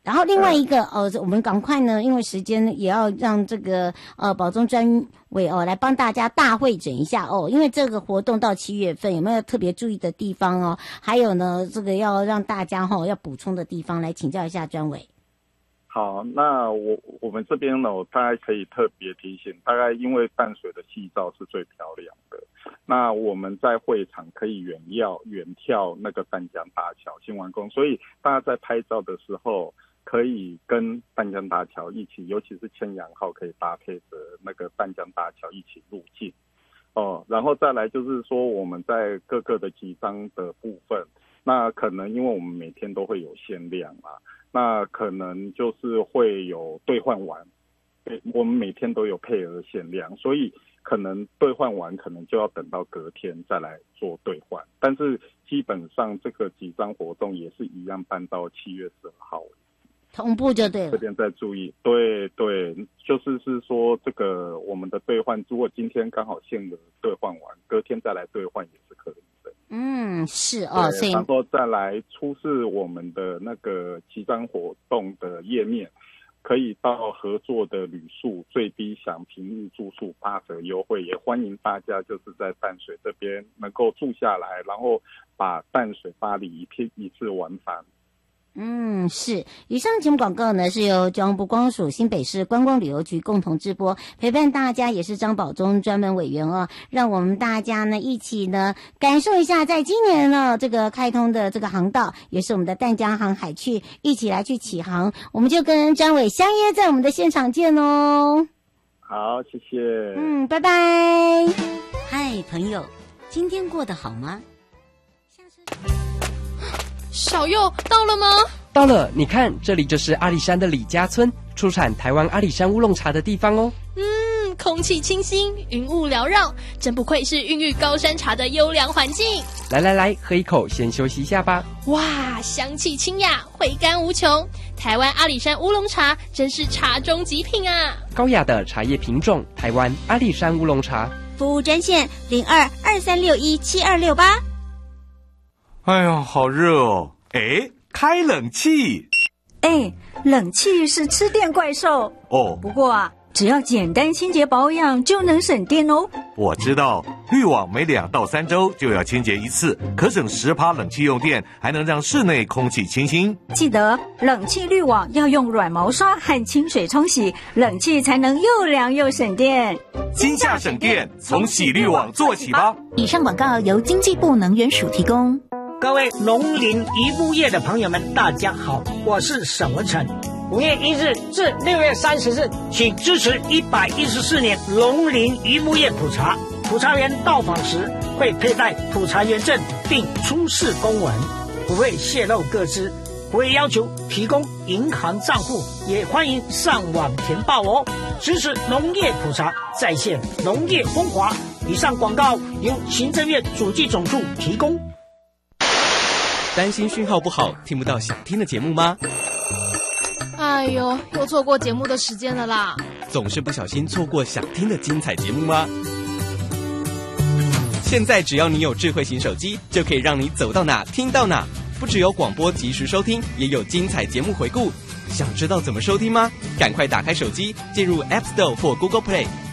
然后另外一个我们赶快呢，因为时间也要让这个保中专委来帮大家大会诊一下因为这个活动到7月份有没有特别注意的地方还有呢，这个要让大家要补充的地方，来请教一下专委。 好，那我们这边呢，大概可以特别提醒，大概因为淡水的夕照是最漂亮的，那我们在会场可以远眺那个淡江大桥新完工，所以大家在拍照的时候可以跟淡江大桥一起，尤其是千阳号可以搭配着那个淡江大桥一起入境然后再来就是说我们在各个的集章的部分，那可能因为我们每天都会有限量那可能就是会有兑换完，我们每天都有配额限量，所以可能兑换完可能就要等到隔天再来做兑换，但是基本上这个集章活动也是一样办到7月12号， 同步就对了。 这边再注意，对，就是说这个我们的兑换，如果今天刚好限额兑换完，隔天再来兑换也是可以的。 是所以然后再来出示我们的那个集章活动的页面，可以到合作的旅宿最低享平日住宿8折优惠，也欢迎大家就是在淡水这边能够住下来，然后把淡水巴黎一次玩返。 是。以上节目广告呢是由交通部观光署新北市观光旅游局共同直播，陪伴大家也是张保中专门委员让我们大家呢一起呢感受一下，在今年呢这个开通的这个航道，也是我们的淡江航海区，一起来去启航。我们就跟专委相约在我们的现场见好，谢谢。 拜拜。 嗨，朋友，今天过得好吗？ 小佑到了吗？ 到了，你看，这里就是阿里山的李家村，出产台湾阿里山乌龙茶的地方哦。 空气清新，云雾缭绕，真不愧是孕育高山茶的优良环境。 来，喝一口，先休息一下吧。 哇，香气清雅，回甘无穷。台湾阿里山乌龙茶真是茶中极品啊！ 高雅的茶叶品种，台湾阿里山乌龙茶。 服务专线0223617268。 哎呀，好热哦！开冷气。 冷气是吃电怪兽不过只要简单清洁保养就能省电哦。 我知道，滤网每2到3周就要清洁一次，可省10%冷气用电，还能让室内空气清新。 记得冷气滤网要用软毛刷和清水冲洗，冷气才能又凉又省电。 今夏省电，从洗滤网做起吧。 以上广告由经济部能源署提供。 各位农林渔牧业的朋友们，大家好，我是沈文成。5月1日至6月30日，请支持114年农林渔牧业普查。普查员到访时会佩戴普查员证，并出示公文，不会泄露个资，不会要求提供银行账户，也欢迎上网填报哦。支持农业普查，再现农业风华。以上广告由行政院主计总处提供。 担心讯号不好，听不到想听的节目吗？ 哎呦，又错过节目的时间了啦！ 总是不小心错过想听的精彩节目吗？现在只要你有智慧型手机，就可以让你走到哪听到哪。不只有广播及时收听，也有精彩节目回顾。想知道怎么收听吗？赶快打开手机，进入 App Store 或 Google Play，